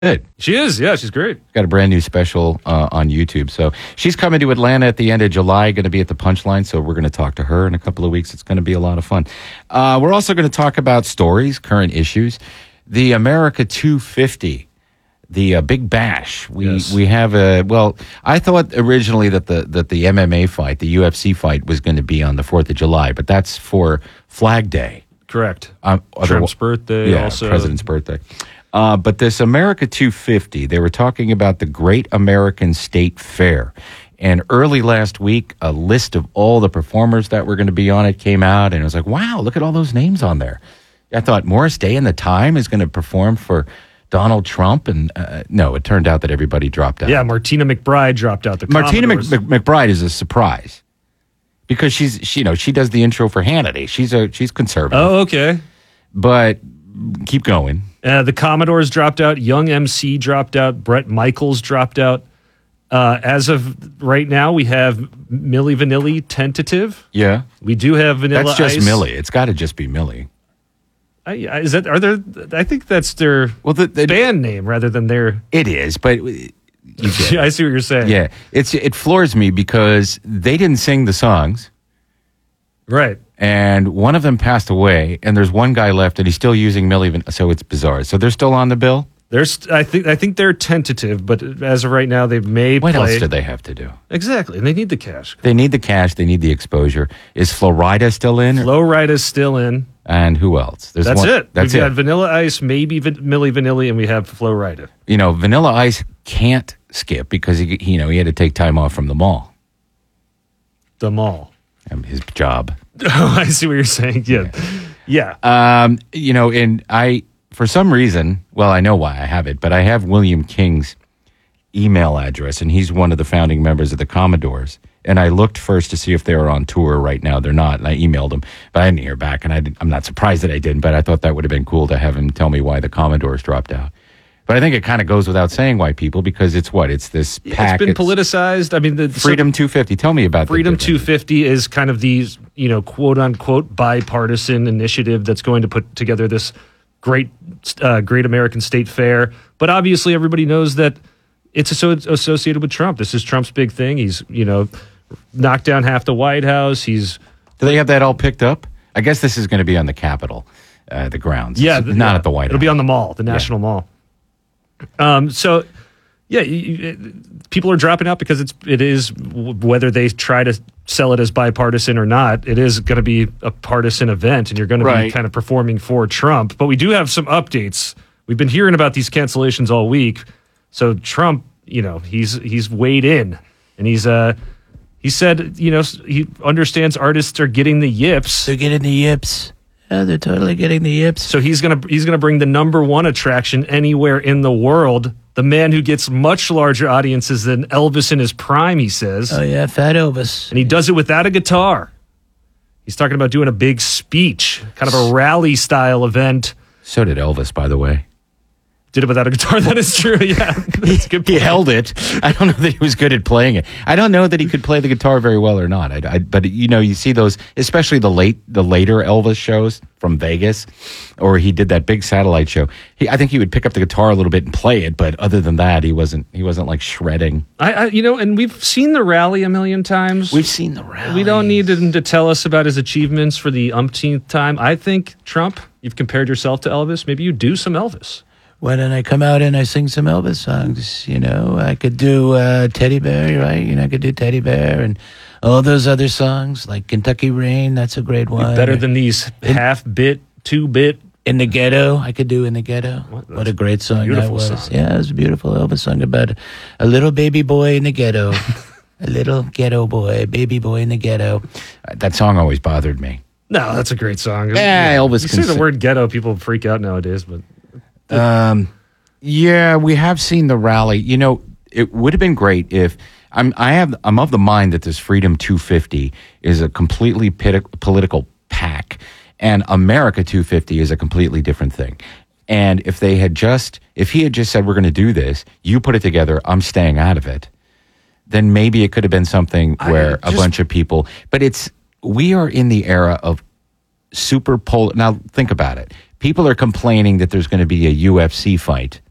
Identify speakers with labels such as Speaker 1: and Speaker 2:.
Speaker 1: Good.
Speaker 2: She is. Yeah, she's great.
Speaker 1: Got a brand new special on YouTube. So she's coming to Atlanta at the end of July, going to be at the Punchline. So we're going to talk to her in a couple of weeks. It's going to be a lot of fun. We're also going to talk about stories, current issues. The America 250, the Big Bash. We have I thought originally that the MMA fight, the UFC fight, was going to be on the 4th of July, but that's for Flag Day.
Speaker 2: Correct. Trump's birthday.
Speaker 1: Yeah,
Speaker 2: also.
Speaker 1: President's birthday. But this America 250, they were talking about the Great American State Fair. And early last week, a list of all the performers that were going to be on it came out. And it was like, wow, look at all those names on there. I thought Morris Day and the Time is going to perform for Donald Trump. And no, it turned out that everybody dropped out.
Speaker 2: Yeah, Martina McBride dropped out.
Speaker 1: Martina McBride is a surprise because she does the intro for Hannity. She's conservative.
Speaker 2: Oh, okay.
Speaker 1: But keep going.
Speaker 2: The Commodores dropped out. Young MC dropped out. Bret Michaels dropped out. As of right now, we have Milli Vanilli tentative.
Speaker 1: Yeah,
Speaker 2: we do have Vanilla
Speaker 1: That's just
Speaker 2: Ice.
Speaker 1: Millie. It's got to just be Millie.
Speaker 2: Is that? Are there? I think that's their the band name rather than their.
Speaker 1: It is, but
Speaker 2: I see what you're saying.
Speaker 1: Yeah, it floors me because they didn't sing the songs,
Speaker 2: right?
Speaker 1: And one of them passed away, and there's one guy left, and he's still using Millie. So it's bizarre. So they're still on the bill.
Speaker 2: I think they're tentative, but as of right now, they may.
Speaker 1: What
Speaker 2: play.
Speaker 1: else do they have to do?
Speaker 2: Exactly, and they need the cash.
Speaker 1: They need the cash. They need the exposure. Is Florida still in?
Speaker 2: Florida's still in.
Speaker 1: And who else?
Speaker 2: That's it. We've got Vanilla Ice, maybe Milli Vanilli, and we have Flo Rida.
Speaker 1: Vanilla Ice can't skip because he had to take time off from the mall.
Speaker 2: The mall.
Speaker 1: His job.
Speaker 2: Oh, I see what you're saying. Yeah.
Speaker 1: And I, for some reason, well, I know why I have it, but I have William King's email address, and he's one of the founding members of the Commodores. And I looked first to see if they were on tour right now. They're not. And I emailed him, but I didn't hear back. And I'm not surprised that I didn't, but I thought that would have been cool to have him tell me why the Commodores dropped out. But I think it kind of goes without saying why people, because it's this pack.
Speaker 2: It's been politicized. I mean, the
Speaker 1: Freedom 250. Tell me about
Speaker 2: Freedom 250 is kind of the, quote unquote bipartisan initiative that's going to put together this great American State Fair. But obviously everybody knows that it's associated with Trump. This is Trump's big thing. He's, knocked down half the White House. Do
Speaker 1: they have that all picked up? I guess this is going to be on the Capitol, the grounds.
Speaker 2: Yeah.
Speaker 1: Not at the White House.
Speaker 2: It'll be on the mall, the National Mall. People are dropping out because it is, whether they try to sell it as bipartisan or not, it is going to be a partisan event, and you're going to be kind of performing for Trump. But we do have some updates. We've been hearing about these cancellations all week. So Trump, he's weighed in, and he said, he understands artists are getting the yips.
Speaker 1: They're getting the yips. Yeah, they're totally getting the yips.
Speaker 2: So he's gonna bring the number one attraction anywhere in the world. The man who gets much larger audiences than Elvis in his prime, he says.
Speaker 1: Oh yeah, Fat Elvis.
Speaker 2: And he does it without a guitar. He's talking about doing a big speech, kind of a rally style event.
Speaker 1: So did Elvis, by the way.
Speaker 2: Did it without a guitar. That is true. Yeah, that's a good point.
Speaker 1: He held it. I don't know that he was good at playing it. I don't know that he could play the guitar very well or not. But you see those, especially the later Elvis shows from Vegas, or he did that big satellite show. I think he would pick up the guitar a little bit and play it, but other than that, he wasn't like shredding.
Speaker 2: And we've seen the rally a million times.
Speaker 1: We've seen the rally.
Speaker 2: We don't need him to tell us about his achievements for the umpteenth time. I think Trump, you've compared yourself to Elvis. Maybe you do some Elvis.
Speaker 3: Why don't I come out and I sing some Elvis songs? I could do Teddy Bear, right? I could do Teddy Bear and all those other songs like Kentucky Rain. That's a great one.
Speaker 2: Better than these half-bit, 2-bit.
Speaker 3: In the Ghetto, I could do In the Ghetto. What a great song that was. Song. Yeah, it was a beautiful Elvis song about a little baby boy in the ghetto. A little ghetto boy, baby boy in the ghetto.
Speaker 1: That song always bothered me.
Speaker 2: No, that's a great song.
Speaker 1: Yeah, Elvis.
Speaker 2: You say the word ghetto, people freak out nowadays, but...
Speaker 1: Yeah, we have seen the rally. It would have been great if I'm of the mind that this Freedom 250 is a completely political pack, and America 250 is a completely different thing. And if he had just said, we're going to do this, you put it together, I'm staying out of it, then maybe it could have been something where a bunch of people, but we are in the era of super polar. Now think about it. People are complaining that there's going to be a UFC fight